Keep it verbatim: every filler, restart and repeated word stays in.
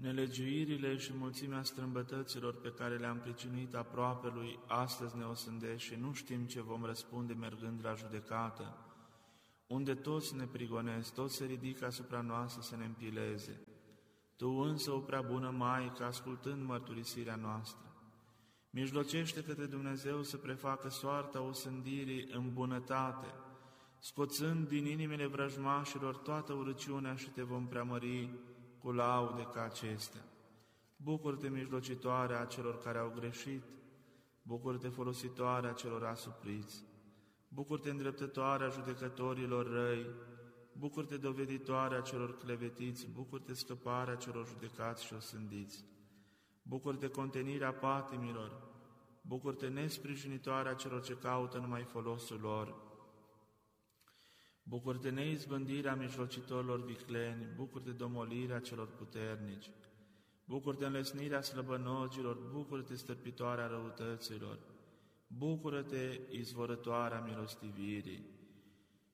Nelegiuirile și mulțimea strâmbătăților pe care le-am pricinuit aproapelui, astăzi ne osândește și nu știm ce vom răspunde mergând la judecată, unde toți ne prigonesc, toți se ridică asupra noastră să ne împileze. Tu însă, o prea bună Maică, ascultând mărturisirea noastră, mijlocește către Dumnezeu să prefacă soarta osândirii în bunătate, scoțând din inimile vrăjmașilor toată urăciunea și te vom preamări cu laude ca acestea. Bucură-te, mijlocitoarea a celor care au greșit, bucură-te, folositoarea celor asupriți, bucură-te, îndreptătoarea judecătorilor răi, bucură-te, doveditoarea celor clevetiți, bucură-te, scăparea celor judecați și osândiți, bucură-te, contenirea patimilor, bucură-te, nesprijinitoarea celor ce caută numai folosul lor, bucură-te, neizbândirea mijlocitorilor vicleni, bucură-te, domolirea celor puternici, bucură-te, înlesnirea slăbănogilor, bucură-te, stârpitoarea răutăților, bucură-te, izvorătoarea milostivirii,